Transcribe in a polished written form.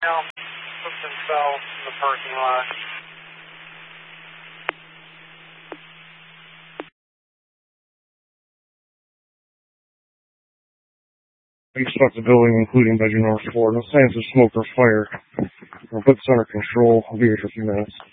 Now, something fell in the parking lot. We stopped the building, including bedroom number 4. No signs of smoke or fire. We'll put this under control. I'll be here for a few minutes.